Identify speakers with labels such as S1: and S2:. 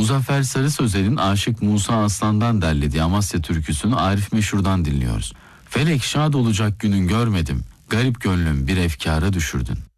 S1: Muzaffer Sarı Sözel'in Aşık Musa Aslan'dan derlediği Amasya türküsünü Arif Meşhur'dan dinliyoruz. Felek şad olacak günün görmedim, garip gönlüm bir efkara düşürdün.